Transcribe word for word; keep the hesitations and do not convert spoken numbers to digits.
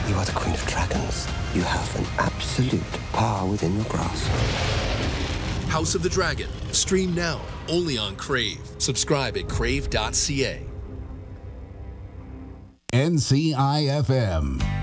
You are the Queen of Dragons. You have an absolute power within your grasp. House of the Dragon. Stream now, only on Crave. Subscribe at crave dot c a. N C I F M.